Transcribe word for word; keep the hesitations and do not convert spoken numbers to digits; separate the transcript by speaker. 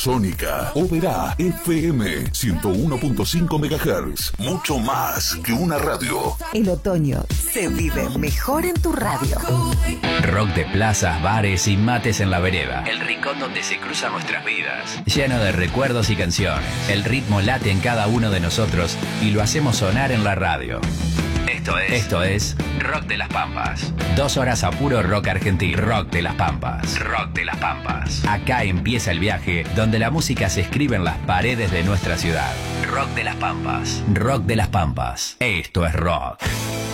Speaker 1: Sónica, Oberá, F M ciento uno punto cinco megahertz. Mucho más que una radio.
Speaker 2: El otoño se vive mejor en tu radio.
Speaker 3: Rock de plazas, bares y mates en la vereda. El rincón donde se cruzan nuestras vidas. Lleno de recuerdos y canciones. El ritmo late en cada uno de nosotros y lo hacemos sonar en la radio. Esto es, Esto es Rock de las Pampas. Dos horas a puro rock argentino. Rock de las Pampas. Rock de las Pampas. Acá empieza el viaje donde la música se escribe en las paredes de nuestra ciudad. Rock de las Pampas. Rock de las Pampas. Esto es rock.